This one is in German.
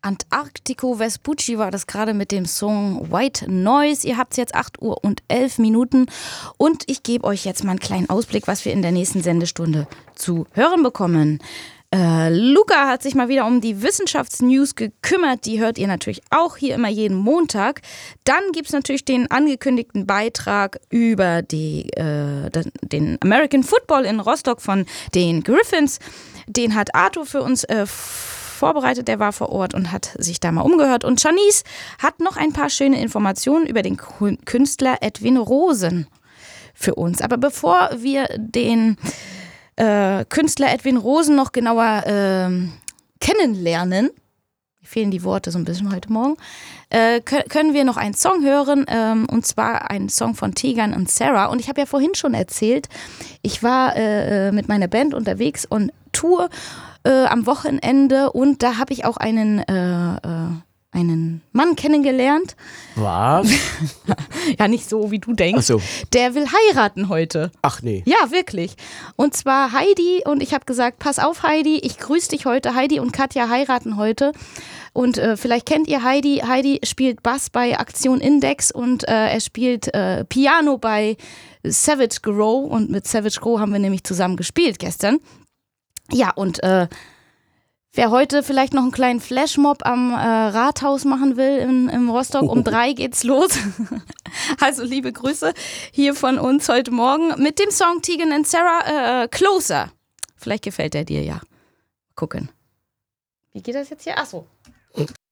Antarctico Vespucci war das gerade mit dem Song White Noise. Ihr habt jetzt 8:11 und ich gebe euch jetzt mal einen kleinen Ausblick, was wir in der nächsten Sendestunde zu hören bekommen. Luca hat sich mal wieder um die Wissenschaftsnews gekümmert. Die hört ihr natürlich auch hier immer jeden Montag. Dann gibt es natürlich den angekündigten Beitrag über den American Football in Rostock von den Griffins. Den hat Arthur für uns vorbereitet. Der war vor Ort und hat sich da mal umgehört. Und Janice hat noch ein paar schöne Informationen über den Künstler Edwin Rosen für uns. Aber bevor wir den Künstler Edwin Rosen noch genauer kennenlernen, mir fehlen die Worte so ein bisschen heute Morgen, können wir noch einen Song hören, und zwar einen Song von Tegan und Sarah. Und ich habe ja vorhin schon erzählt, ich war mit meiner Band unterwegs und Tour am Wochenende und da habe ich auch einen Mann kennengelernt. Was? Ja, nicht so, wie du denkst. Ach so. Der will heiraten heute. Ach nee. Ja, wirklich. Und zwar Heidi und ich habe gesagt, pass auf Heidi, ich grüße dich heute. Heidi und Katja heiraten heute. Und vielleicht kennt ihr Heidi. Heidi spielt Bass bei Aktion Index und er spielt Piano bei Savage Grow. Und mit Savage Grow haben wir nämlich zusammen gespielt gestern. Ja, und wer heute vielleicht noch einen kleinen Flashmob am Rathaus machen will im Rostock, um 3 geht's los. Also liebe Grüße hier von uns heute Morgen mit dem Song Tegan and Sarah Closer. Vielleicht gefällt der dir ja. Gucken. Wie geht das jetzt hier? Achso.